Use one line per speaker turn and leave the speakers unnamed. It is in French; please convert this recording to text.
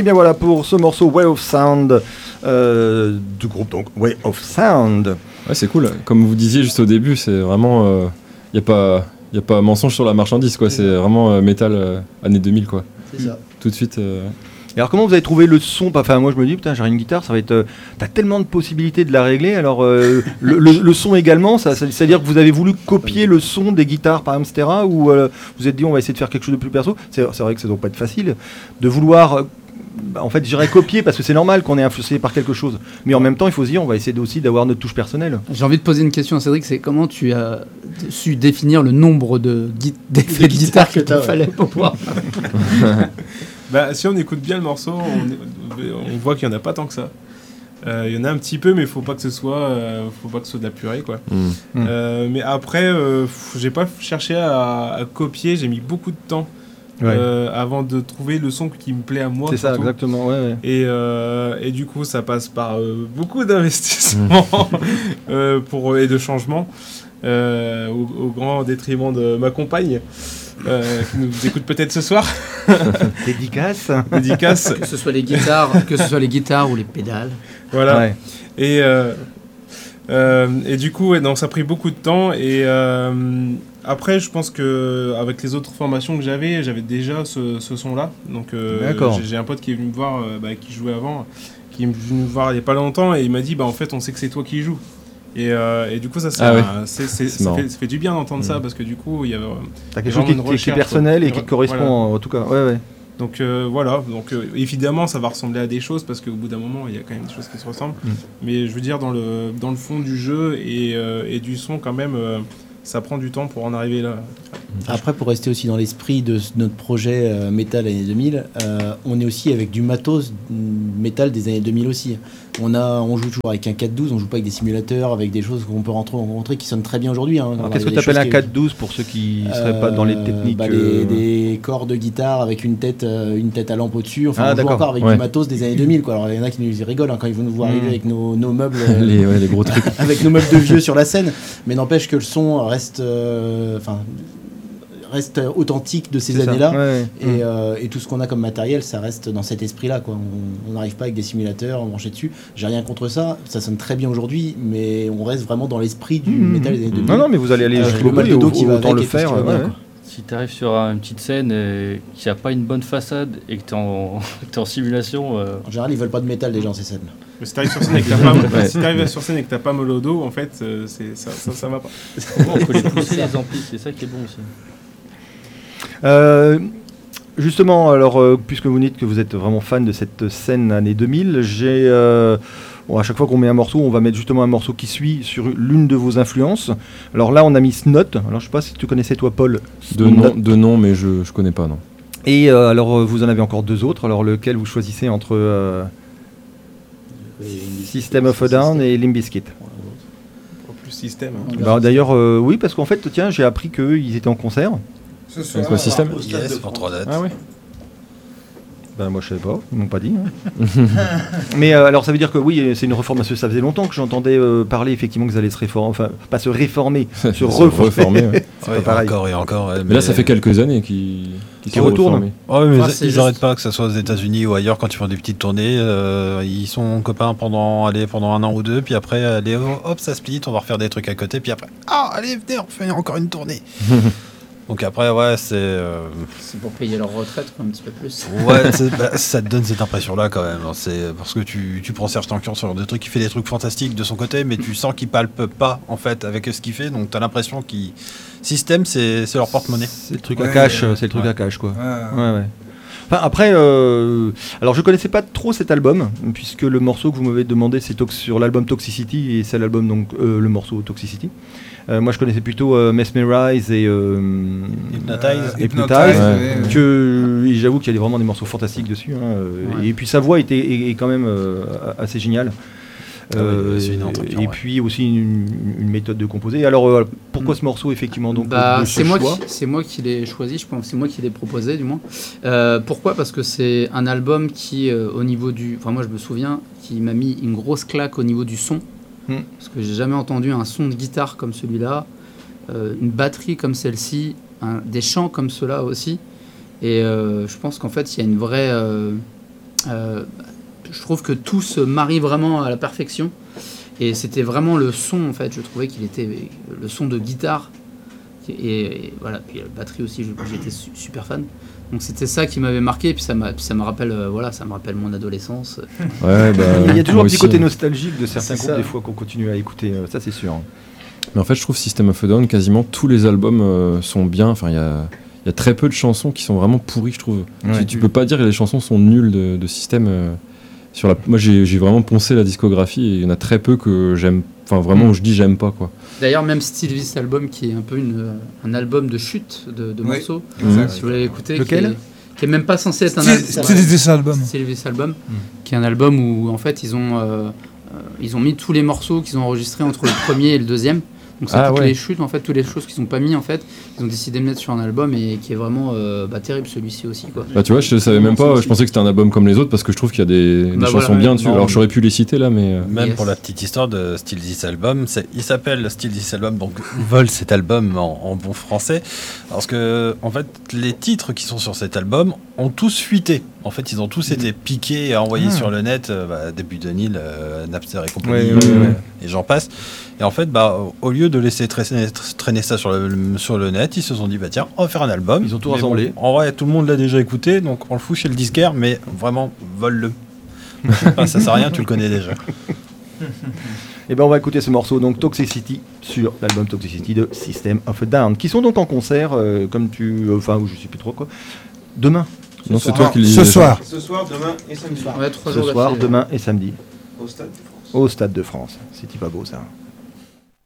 bien voilà pour ce morceau Way of Sound du groupe donc Way of Sound.
Ouais, c'est cool. Comme vous disiez juste au début, c'est vraiment y a pas mensonge sur la marchandise quoi. C'est vraiment métal années 2000 quoi.
C'est ça.
Tout de suite.
Et alors comment vous avez trouvé le son? Enfin moi je me dis putain j'ai une guitare, ça va être t'as tellement de possibilités de la régler. Alors le son également, c'est-à-dire que vous avez voulu copier le son des guitares par exemple etc. Ou vous êtes dit on va essayer de faire quelque chose de plus perso. C'est vrai que ça doit pas être facile de vouloir en fait j'irais copier parce que c'est normal qu'on est influencé par quelque chose. Mais en même temps il faut se dire on va essayer aussi d'avoir notre touche personnelle.
J'ai envie de poser une question à Cédric, c'est comment tu as su définir le nombre d'effets de guitare que tu fallait pour pouvoir...
Si on écoute bien le morceau, on voit qu'il n'y en a pas tant que ça. Il y en a un petit peu, mais faut pas que ce soit de la purée, quoi. Mais après, j'ai pas cherché à copier. J'ai mis beaucoup de temps avant de trouver le son qui me plaît à moi.
C'est ça, exactement. Ouais.
Et du coup, ça passe par beaucoup d'investissements et de changements, au grand détriment de ma compagne. Qui nous écoute peut-être ce soir.
Dédicace.
Que ce soit les guitares ou les pédales.
Voilà.
Ouais.
Et du coup, donc ça a pris beaucoup de temps. Et après, je pense que avec les autres formations que j'avais déjà ce son-là. Donc, j'ai un pote qui est venu me voir, qui jouait avant, qui est venu me voir il y a pas longtemps, et il m'a dit, en fait, on sait que c'est toi qui joues. Et du coup ça fait du bien d'entendre ça parce que du coup il y a
t'as quelque chose qui est personnel et qui te correspond en tout cas. Ouais.
Donc évidemment ça va ressembler à des choses parce qu'au bout d'un moment il y a quand même des choses qui se ressemblent. Mais je veux dire dans le fond du jeu et du son quand même ça prend du temps pour en arriver là.
Après, pour rester aussi dans l'esprit de notre projet métal années 2000, on est aussi avec du matos métal des années 2000 aussi. On joue toujours avec un 412, on joue pas avec des simulateurs, avec des choses qu'on peut rencontrer qui sonnent très bien aujourd'hui.
Qu'est-ce que tu appelles un 412 pour ceux qui ne seraient pas dans les techniques
des corps de guitare avec une tête à lampe au-dessus. Enfin, on joue encore avec du matos des années 2000. Quoi. Alors, il y en a qui nous rigolent quand ils vont nous voir arriver avec nos meubles,
les gros trucs.
avec nos meubles de vieux sur la scène. Mais n'empêche que le son reste authentique de ces années-là. Et tout ce qu'on a comme matériel, ça reste dans cet esprit-là, quoi. On n'arrive pas avec des simulateurs, on branche dessus. J'ai rien contre ça, ça sonne très bien aujourd'hui, mais on reste vraiment dans l'esprit du métal des années 2000.
Non, mais vous allez aller jusqu'au bout et autant le faire.
Si tu arrives sur une petite scène qui n'a pas une bonne façade et que tu es en simulation...
En général, ils veulent pas de métal, les gens, ces scènes.
Mais si tu arrives sur scène et que tu n'as pas mal au dos, en fait, ça va pas.
On peut les pousser, les amplis, c'est ça qui est bon aussi.
Justement, alors, puisque vous dites que vous êtes vraiment fan de cette scène années 2000, à chaque fois qu'on met un morceau, on va mettre justement un morceau qui suit sur l'une de vos influences. Alors là, on a mis Snot. Alors, je sais pas si tu connaissais, toi, Paul.
De nom, mais je connais pas, non.
Et alors, vous en avez encore deux autres. Alors, lequel vous choisissez entre System of a Down et Limp Bizkit?
Plus System.
D'ailleurs, oui, parce qu'en fait, tiens, j'ai appris qu'ils étaient en concert.
C'est quoi System?
Yes, pour 3 dates.
Ah ouais. Moi je savais pas, ils m'ont pas dit. Mais alors ça veut dire que oui, c'est une réformation. Ça faisait longtemps que j'entendais parler effectivement qu'ils allaient se réformer, enfin pas se réformer, se reformer.
C'est pas pareil. Encore et encore.
Mais là ça fait quelques années qu'ils
retournent.
Ouais, mais ils n'arrêtent pas, que ce soit aux États-Unis ou ailleurs, quand ils font des petites tournées, ils sont copains pendant un an ou deux, puis après allez hop ça split, on va refaire des trucs à côté, puis après allez venez on fait encore une tournée. Donc après, c'est
pour payer leur retraite, un petit peu plus.
Ouais, ça te donne cette impression-là quand même. C'est parce que tu prends Serge Tankian sur des trucs, qui fait des trucs fantastiques de son côté, mais tu sens qu'il palpe pas en fait avec ce qu'il fait. Donc t'as l'impression qu'il Système, c'est leur porte-monnaie.
C'est le truc à cash, à cash quoi. Ouais. Enfin, après, alors je connaissais pas trop cet album, puisque le morceau que vous m'avez demandé, c'est sur l'album Toxicity, et c'est l'album donc le morceau Toxicity. Moi je connaissais plutôt Mesmerize et Hypnotize, et j'avoue qu'il y a vraiment des morceaux fantastiques dessus, et puis sa voix est quand même assez géniale. Et puis aussi une méthode de composer. Alors pourquoi ce morceau effectivement donc
c'est moi qui l'ai choisi, je pense, c'est moi qui l'ai proposé du moins. Pourquoi ? Parce que c'est un album qui au niveau moi je me souviens, qui m'a mis une grosse claque au niveau du son. Parce que j'ai jamais entendu un son de guitare comme celui-là, une batterie comme celle-ci, des chants comme ceux-là aussi. Et je pense qu'en fait il y a une vraie je trouve que tout se marie vraiment à la perfection. Et c'était vraiment le son, en fait. Je trouvais qu'il était le son de guitare. Et voilà, puis la batterie aussi, j'étais super fan. Donc c'était ça qui m'avait marqué, et puis ça me rappelle, ça me rappelle mon adolescence.
Ouais, il y a toujours un petit côté nostalgique de certains groupes, des fois, qu'on continue à écouter, ça c'est sûr.
Mais en fait, je trouve System of a Down, quasiment tous les albums sont bien. Enfin, il y a très peu de chansons qui sont vraiment pourries, je trouve. Ouais. Tu peux pas dire que les chansons sont nulles de System. Moi, j'ai vraiment poncé la discographie, et il y en a très peu que j'aime. Enfin, vraiment, où je dis j'aime pas, quoi.
D'ailleurs, même Still This Album, qui est un peu un album de chute de morceaux, si vous l'avez écouté.
Lequel ?
Qui est même pas censé être un album.
Still This Album.
Still This Album, qui est un album où, en fait, ils ont mis tous les morceaux qu'ils ont enregistrés entre le premier et le deuxième. Donc c'est toutes les chutes, en fait, toutes les choses qu'ils n'ont pas mis, en fait, ils ont décidé de mettre sur un album, et qui est vraiment terrible, celui-ci aussi, quoi.
Bah tu vois, je savais même pas, je pensais que c'était un album comme les autres, parce que je trouve qu'il y a des chansons bien dessus. Alors j'aurais pu les citer là, mais...
Même pour la petite histoire de Still This Album, il s'appelle Still This Album, donc vole cet album en bon français, parce que en fait les titres qui sont sur cet album ont tous fuité. En fait, ils ont tous été piqués et envoyés sur le net, début 2000, Napster et compagnie, et j'en passe. Et en fait, au lieu de laisser traîner ça sur le net, ils se sont dit, tiens, on va faire un album.
Ils ont tout rassemblé.
Bon, en vrai, tout le monde l'a déjà écouté, donc on le fout chez le disquaire, mais vraiment, vole-le. Ça sert à rien, tu le connais déjà.
Et on va écouter ce morceau, donc Toxicity, sur l'album Toxicity de System of a Down, qui sont donc en concert, comme je sais plus trop quoi, demain.
Non, c'est toi qui le dis.
Ce soir,
demain et samedi.
Ce soir, demain et samedi. Au Stade de France. C'est pas beau ça.